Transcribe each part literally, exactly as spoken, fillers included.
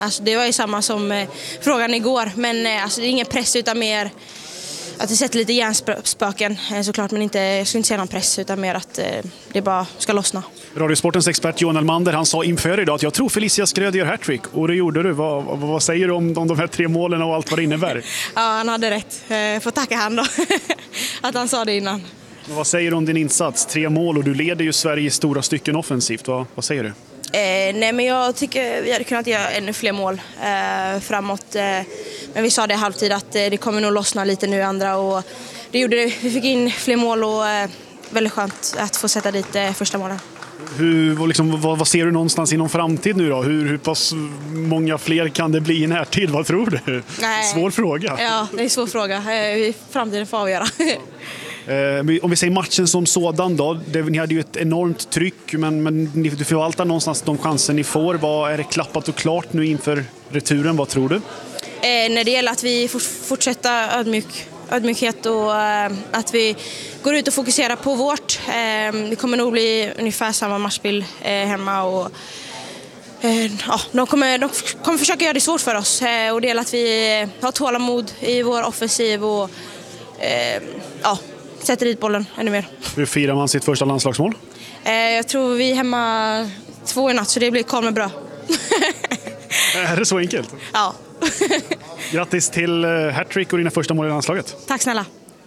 Alltså, det var ju samma som eh, frågan igår, men eh, alltså, det är ingen press utan mer att det sätter lite hjärnspöken eh, såklart, men inte, jag skulle inte säga någon press utan mer att eh, det bara ska lossna. Radiosportens expert Johan Elmander, han sa inför idag att jag tror Felicia Skröder gör hattrick, och det gjorde du. Vad, vad, vad säger du om, om de här tre målen och allt vad det innebär? Ja, han hade rätt. Eh, får tacka han då, att han sa det innan. Men vad säger du om din insats? Tre mål och du leder ju Sverige i stora stycken offensivt. Vad, vad säger du? Eh, nej, men jag tycker vi hade kunnat göra ännu fler mål eh, framåt. Eh, men vi sa det i halvtid att eh, det kommer nog lossna lite nu andra, och det gjorde det. Vi fick in fler mål och eh, väldigt skönt att få sätta dit eh, första målen. Hur, liksom, vad, vad ser du någonstans inom framtid nu då? Hur, hur pass många fler kan det bli i närtid? Vad tror du? Nej. Svår fråga. Ja, det är en svår fråga. Eh, framtiden får avgöra. Om vi säger matchen som sådan då, det, ni hade ju ett enormt tryck, men, men ni, du förvaltar någonstans de chanser ni får. Vad är det klappat och klart nu inför returen, vad tror du? Eh, när det gäller att vi fortsätter ödmjuk, ödmjukhet och eh, att vi går ut och fokuserar på vårt. Eh, det kommer nog bli ungefär samma matchbild eh, hemma, och eh, ja, de, kommer, de kommer försöka göra det svårt för oss, eh, och det gäller att vi har tålamod i vår offensiv och eh, ja, sätter dit bollen ännu mer. Hur firar man sitt första landslagsmål? Eh, jag tror vi är hemma två i natt, så det blir kall med bröd. Är det så enkelt? Ja. Grattis till hattrick och dina första mål i landslaget. Tack snälla.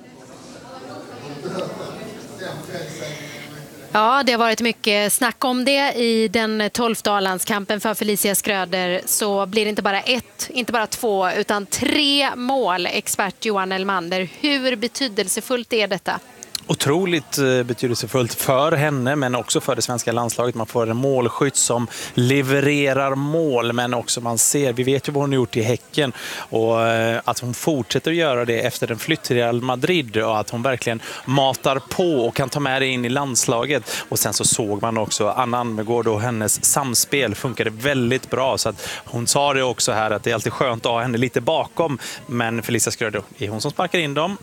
Ja, det har varit mycket snack om det i den tolfte A-landskampen för Felicia Skröder. Så blir det inte bara ett, inte bara två, utan tre mål, expert Johan Elmander. Hur betydelsefullt är detta? Otroligt betydelsefullt för henne, men också för det svenska landslaget. Man får en målskytt som levererar mål, men också man ser, vi vet ju vad hon har gjort i Häcken, och att hon fortsätter att göra det efter en flytt till Real Madrid, och att hon verkligen matar på och kan ta med det in i landslaget. Och sen så såg man också Anna Almegård och hennes samspel funkade väldigt bra, så att hon sa det också här att det är alltid skönt att ha henne lite bakom, men Felicia Skröder är hon som sparkar in dem,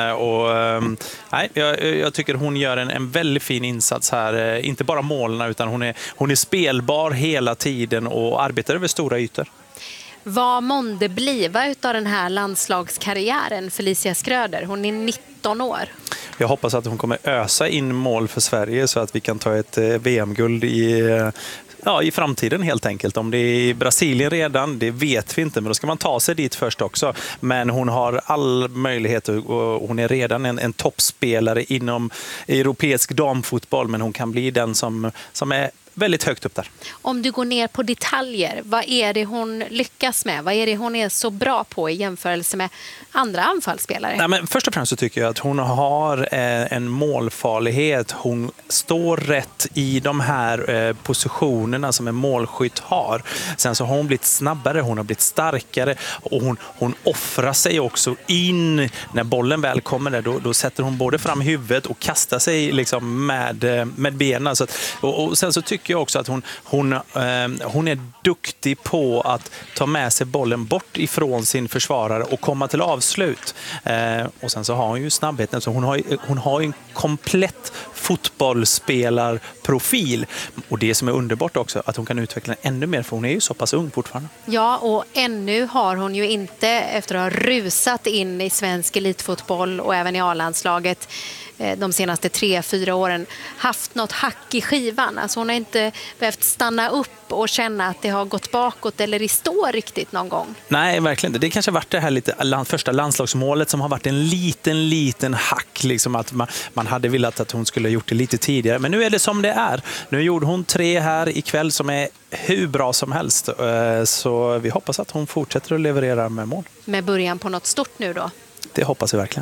och nej, jag Jag tycker hon gör en, en väldigt fin insats här. Inte bara målen, utan hon är, hon är spelbar hela tiden och arbetar över stora ytor. Vad månde bliva utav den här landslagskarriären, Felicia Skröder? Hon är nitton år. Jag hoppas att hon kommer ösa in mål för Sverige så att vi kan ta ett V M-guld i... Ja, i framtiden helt enkelt. Om det är i Brasilien redan, det vet vi inte, men då ska man ta sig dit först också. Men hon har all möjlighet och hon är redan en, en toppspelare inom europeisk damfotboll, men hon kan bli den som, som är väldigt högt upp där. Om du går ner på detaljer, vad är det hon lyckas med? Vad är det hon är så bra på i jämförelse med andra anfallsspelare? Nej, men först och främst så tycker jag att hon har en målfarlighet. Hon står rätt i de här positionerna som en målskytt har. Sen så har hon blivit snabbare, hon har blivit starkare, och hon, hon offrar sig också in när bollen väl kommer där. Då, då sätter hon både fram huvudet och kastar sig liksom med, med benen. Så att, och, och sen så tycker jag också att hon, hon, eh, hon är duktig på att ta med sig bollen bort ifrån sin försvarare och komma till avslut. Eh, och sen så har hon ju snabbheten. Så hon har, hon har en komplett fotbollsspelarprofil. Och det som är underbart också, att hon kan utveckla den ännu mer, för hon är ju så pass ung fortfarande. Ja, och ännu har hon ju inte, efter att ha rusat in i svensk elitfotboll och även i A-landslaget de senaste tre, fyra åren, haft något hack i skivan. Alltså hon har inte behövt stanna upp och känna att det har gått bakåt eller i stå riktigt någon gång. Nej, verkligen inte. Det kanske har varit det här lite, första landslagsmålet som har varit en liten, liten hack. Liksom att man, man hade velat att hon skulle ha gjort det lite tidigare. Men nu är det som det är. Nu gjorde hon tre här ikväll som är hur bra som helst. Så vi hoppas att hon fortsätter att leverera med mål. Med början på något stort nu då? Det hoppas vi verkligen.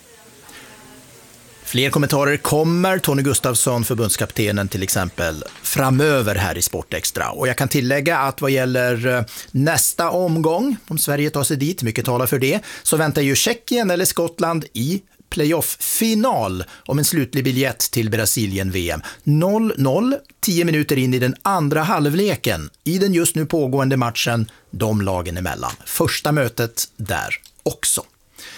Fler kommentarer kommer. Tony Gustafsson, förbundskaptenen till exempel, framöver här i Sportextra. Och jag kan tillägga att vad gäller nästa omgång, om Sverige tar sig dit, mycket talar för det, så väntar ju Tjeckien eller Skottland i playoff-final om en slutlig biljett till Brasilien-V M. noll noll, tio minuter in i den andra halvleken i den just nu pågående matchen de lagen emellan. Första mötet där också.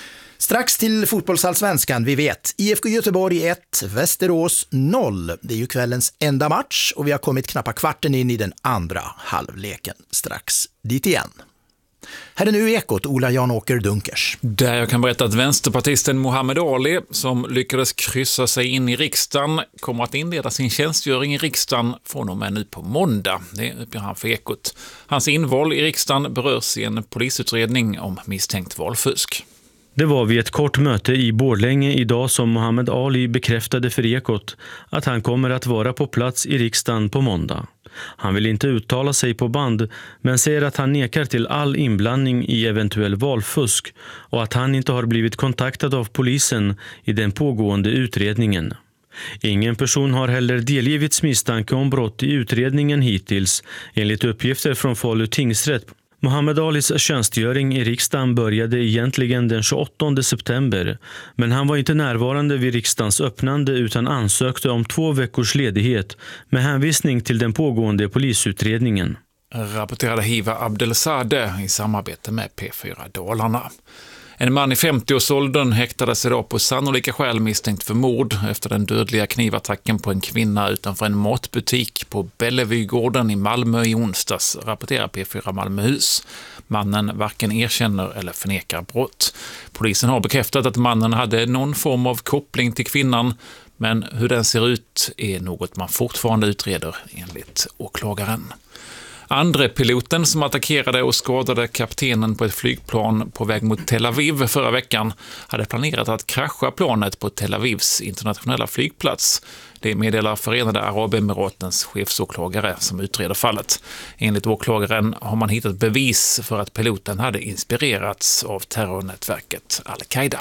Strax till fotbollsallsvenskan. Vi vet, I F K Göteborg ett, Västerås noll. Det är ju kvällens enda match och vi har kommit knappa kvarten in i den andra halvleken. Strax dit igen. Här är nu Ekot, Ola Jan-Åker Dunkers. Där jag kan berätta att vänsterpartisten Muhammed Ali, som lyckades kryssa sig in i riksdagen, kommer att inleda sin tjänstgöring i riksdagen från och med nu på måndag. Det uppger han för Ekot. Hans inval i riksdagen berörs i en polisutredning om misstänkt valfusk. Det var vid ett kort möte i Borlänge idag som Muhammed Ali bekräftade för Ekot att han kommer att vara på plats i riksdagen på måndag. Han vill inte uttala sig på band men säger att han nekar till all inblandning i eventuell valfusk och att han inte har blivit kontaktad av polisen i den pågående utredningen. Ingen person har heller delgivits misstanke om brott i utredningen hittills, enligt uppgifter från Falu tingsrätt. Muhammed Alis tjänstgöring i riksdagen började egentligen den tjugoåttonde september, men han var inte närvarande vid riksdagens öppnande utan ansökte om två veckors ledighet med hänvisning till den pågående polisutredningen. Rapporterade Hiva Abdelzadeh i samarbete med P fyra Dalarna. En man i femtioårsåldern häktades idag på sannolika skäl misstänkt för mord efter den dödliga knivattacken på en kvinna utanför en matbutik på Bellevygården i Malmö i onsdags, rapporterar P fyra Malmöhus. Mannen varken erkänner eller förnekar brott. Polisen har bekräftat att mannen hade någon form av koppling till kvinnan, men hur den ser ut är något man fortfarande utreder enligt åklagaren. Andre piloten som attackerade och skadade kaptenen på ett flygplan på väg mot Tel Aviv förra veckan hade planerat att krascha planet på Tel Avivs internationella flygplats. Det meddelar Förenade Arabemiratens chefsåklagare som utreder fallet. Enligt åklagaren har man hittat bevis för att piloten hade inspirerats av terrornätverket Al-Qaida.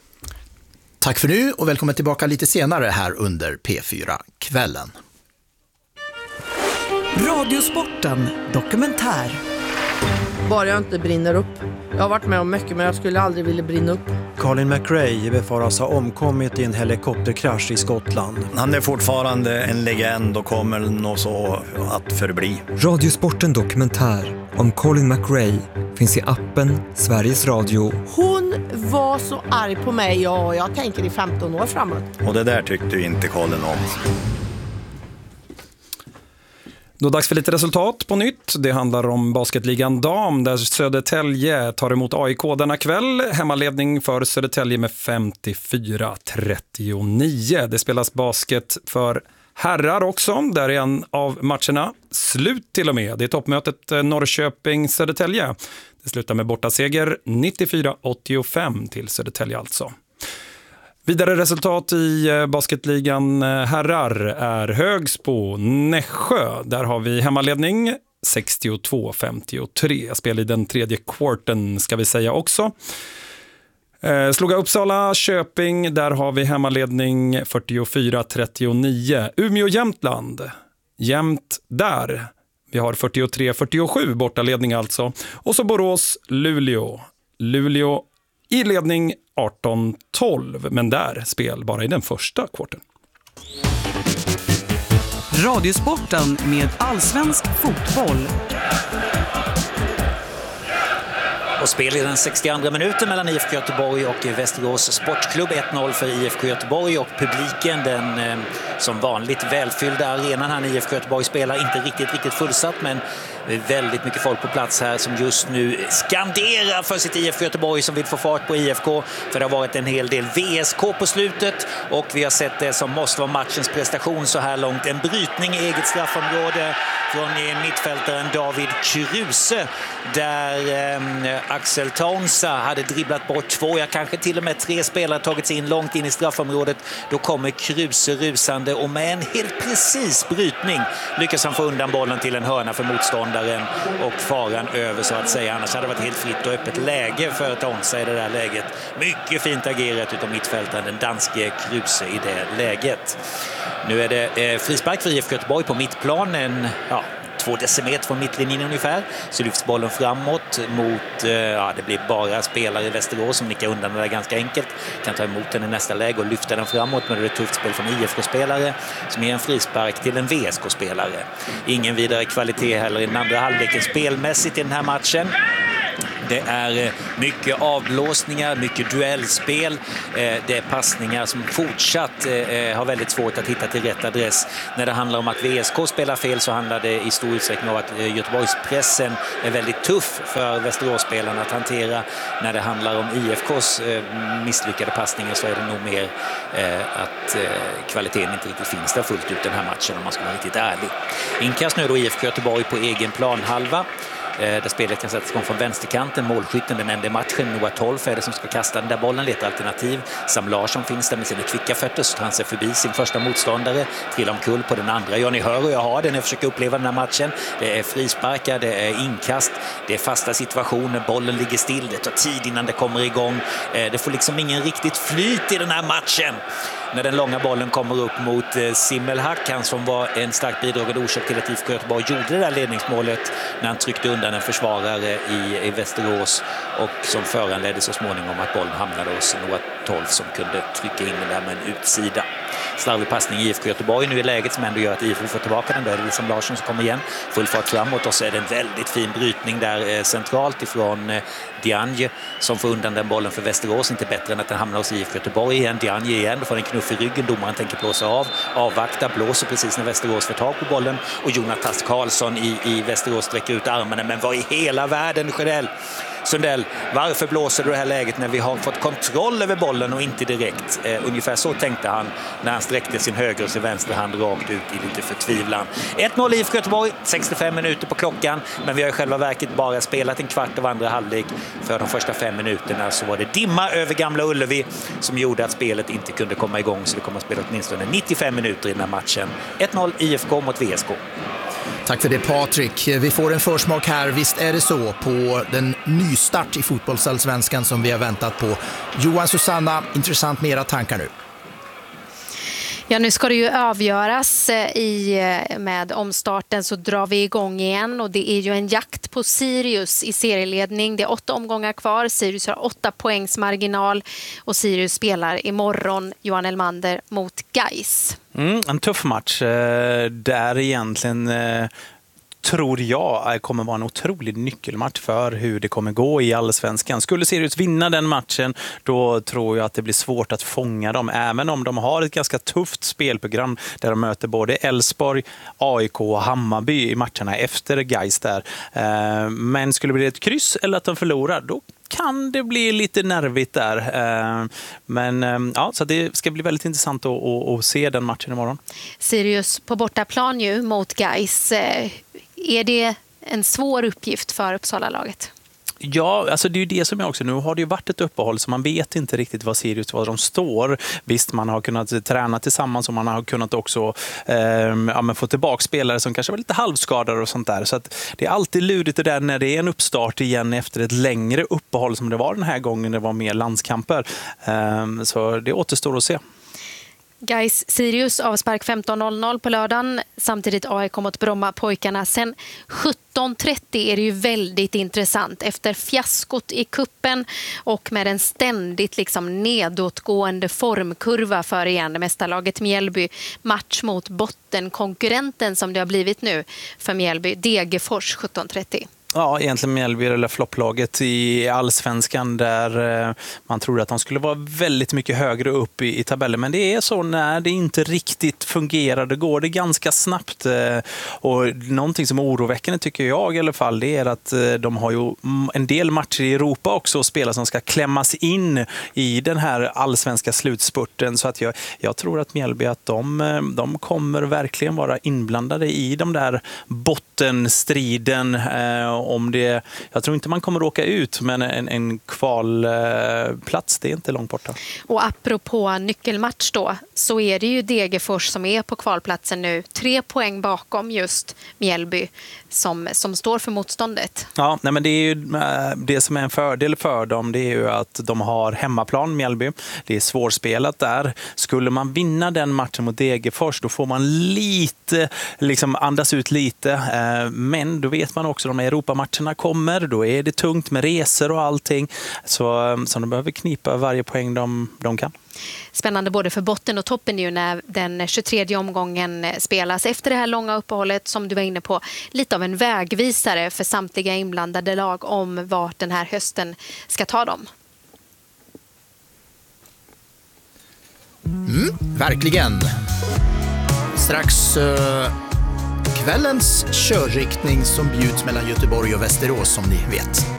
Tack för nu och välkommen tillbaka lite senare här under P fyra-kvällen. Radiosporten dokumentär. Bara jag inte brinner upp. Jag har varit med om mycket men jag skulle aldrig vilja brinna upp. Colin McRae befaras ha omkommit i en helikopterkrasch i Skottland. Han är fortfarande en legend och kommer nog så att förbli. Radiosporten dokumentär om Colin McRae finns i appen Sveriges Radio. Hon var så arg på mig och jag tänker i femton år framåt. Och det där tyckte ju inte Colin om. Då dags för lite resultat på nytt. Det handlar om basketligan dam där Södertälje tar emot A I K denna kväll. Hemmaledning för Södertälje med femtiofyra trettionio. Det spelas basket för herrar också. Där är en av matcherna slut till och med. Det är toppmötet Norrköping-Södertälje. Det slutar med bortaseger nittiofyra åttiofem till Södertälje alltså. Vidare resultat i basketligan herrar är Högsbo Nässjö. Där har vi hemmaledning sextiotvå femtiotre. Spel i den tredje kvarten ska vi säga också. Eh, Sloga Uppsala Köping, där har vi hemmaledning fyrtiofyra trettionio. Umeå Jämtland, jämnt där. Vi har fyrtiotre fyrtiosju bortaledning alltså. Och så Borås Luleå. Luleå i ledning arton tolv, men där spel bara i den första kvarten. Radiosporten med allsvensk fotboll. Och spel i den sextioandra minuten mellan I F K Göteborg och Västerås Sportklubb. ett noll för I F K Göteborg och publiken, den eh, som vanligt välfyllda arenan här när I F K Göteborg spelar. Inte riktigt, riktigt fullsatt, men det är väldigt mycket folk på plats här som just nu skanderar för sitt I F K Göteborg som vill få fart på I F K. För det har varit en hel del V S K på slutet och vi har sett det som måste vara matchens prestation så här långt. En brytning i eget straffområde från mittfältaren David Kruse där eh, Axel Tonsa hade dribblat bort två, ja kanske till och med tre spelare tagit sig in långt in i straffområdet. Då kommer Kruse rusande och med en helt precis brytning lyckas han få undan bollen till en hörna för motståndaren och faran över så att säga. Annars hade det varit helt fritt och öppet läge för Tonsa i det där läget. Mycket fint agerat utav mittfältaren, den danske Kruse i det läget. Nu är det eh, frispark för I F K Göteborg på mittplan, en ja, två decimeter från mittlinjen ungefär. Så lyfts bollen framåt mot, eh, ja det blir bara spelare i Västerås som nickar undan det där ganska enkelt. Kan ta emot den i nästa läge och lyfta den framåt, men det är ett tufft spel från I F K-spelare som ger en frispark till en V S K-spelare. Ingen vidare kvalitet heller i den andra halvleken spelmässigt i den här matchen. Det är mycket avblåsningar, mycket duellspel. Det är passningar som fortsatt har väldigt svårt att hitta till rätt adress. När det handlar om att V S K spelar fel så handlar det i stor utsträckning om att Göteborgspressen är väldigt tuff för Västeråsspelarna att hantera. När det handlar om I F K:s misslyckade passningar så är det nog mer att kvaliteten inte riktigt finns där fullt ut den här matchen om man ska vara riktigt ärlig. Inkast nu då I F K Göteborg på egen planhalva. Där spelet kan sättas igång från vänsterkanten. Målskytten, den enda matchen, Noah Tolf är det som ska kasta den där bollen, letar alternativ. Sam Larsson finns där med sina kvicka fötter, så tar han sig förbi sin första motståndare, trillar omkull på den andra. Ja, ni hör och jag har den, jag försöker uppleva den här matchen. Det är frisparkar, det är inkast, det är fasta situationer, bollen ligger still, det tar tid innan det kommer igång. Det får liksom ingen riktigt flyt i den här matchen. När den långa bollen kommer upp mot Simmelhack, han som var en starkt bidragande orsak till att I F K Göteborg gjorde det där ledningsmålet när han tryckte undan en försvarare i, i Västerås och som föranledde så småningom att bollen hamnade hos Noah Tolf som kunde trycka in den där med en utsida. Slarvig passning i I F K Göteborg nu i läget som ändå gör att I F K får tillbaka den. Då är det Sam Larsson som kommer igen. Full fart framåt och så är det en väldigt fin brytning där eh, centralt ifrån eh, Diagne som får undan den bollen för Västerås. Inte bättre än att den hamnar hos I F K Göteborg igen. Diagne igen, då får en knuff i ryggen. Domaren tänker blåsa av. Avvakta, blåser precis när Västerås får tag på bollen. Och Jonas Karlsson i, i Västerås sträcker ut armarna. Men vad i hela världen, Sjödell? Sundell, varför blåser du det här läget när vi har fått kontroll över bollen och inte direkt? Eh, ungefär så tänkte han när han sträckte sin höger och sin vänster hand rakt ut i lite förtvivlan. ett noll I F K Göteborg, sextiofem minuter på klockan, men vi har i själva verket bara spelat en kvart av andra halvlek. För de första fem minuterna så var det dimma över Gamla Ullevi som gjorde att spelet inte kunde komma igång, så vi kommer att spela åtminstone nittiofem minuter i den här matchen. ett noll I F K mot V S K. Tack för det, Patrik. Vi får en försmak här, visst är det så, på den nystart i fotbollsallsvenskan som vi har väntat på. Johan, Susanna, intressant med era tankar nu. Ja, nu ska det ju avgöras i, med omstarten så drar vi igång igen och det är ju en jakt på Sirius i serieledning. Det är åtta omgångar kvar, Sirius har åtta poängs marginal och Sirius spelar imorgon, Johan Elmander, mot Gais. Mm, en tuff match där egentligen tror jag kommer vara en otrolig nyckelmatch för hur det kommer gå i Allsvenskan. Skulle Sirius vinna den matchen, då tror jag att det blir svårt att fånga dem, även om de har ett ganska tufft spelprogram där de möter både Elfsborg, A I K och Hammarby i matcherna efter Gais där. Men skulle det bli ett kryss eller att de förlorar, då kan det bli lite nervigt där. Men ja, så det ska bli väldigt intressant att, att, att se den matchen imorgon. Sirius på bortaplan ju mot Gais. Är det en svår uppgift för Uppsala-laget? Ja, alltså det är ju det som är också. Nu har det ju varit ett uppehåll så man vet inte riktigt vad Sirius, vad de står. Visst, man har kunnat träna tillsammans och man har kunnat också eh, ja, men få tillbaka spelare som kanske var lite halvskadade och sånt där. Så att det är alltid lurigt det där när det är en uppstart igen efter ett längre uppehåll som det var den här gången. Det var mer landskamper. Eh, så det återstår att se. Gais Sirius avspark femton noll noll på lördagen, samtidigt A I K mot Bromma pojkarna. Sen sjutton trettio är det ju väldigt intressant efter fiaskot i kuppen och med en ständigt liksom nedåtgående formkurva för igen mästarlaget Mjällby. Match mot bottenkonkurrenten som det har blivit nu för Mjällby, Degerfors sjutton trettio. Ja, egentligen Mjällby eller flopplaget i Allsvenskan där man trodde att de skulle vara väldigt mycket högre upp i, i tabellen. Men det är så när det inte riktigt fungerar, det går det ganska snabbt. Och någonting som är oroväckande tycker jag i alla fall, det är att de har ju en del matcher i Europa också att spela som ska klämmas in i den här allsvenska slutspurten. Så att jag, jag tror att Mjällby att de, de kommer verkligen vara inblandade i de där bottenstriden. Om det, jag tror inte man kommer åka ut, men en, en kvalplats, det är inte långt borta. Och apropå nyckelmatch då, så är det ju Degerfors som är på kvalplatsen nu. Tre poäng bakom just Mjällby som, som står för motståndet. Ja, nej men det är ju det som är en fördel för dem, det är ju att de har hemmaplan Mjällby. Det är svårspelat där. Skulle man vinna den matchen mot Degerfors, då får man lite, liksom andas ut lite. Men då vet man också, de är Europa Europamatcherna kommer, då är det tungt med resor och allting. Så, så de behöver knipa varje poäng de, de kan. Spännande både för botten och toppen nu när den tjugotredje omgången spelas efter det här långa uppehållet som du var inne på. Lite av en vägvisare för samtliga inblandade lag om vart den här hösten ska ta dem. Mm, verkligen. Strax uh, kvällens körriktning som bjuds mellan Göteborg och Västerås som ni vet.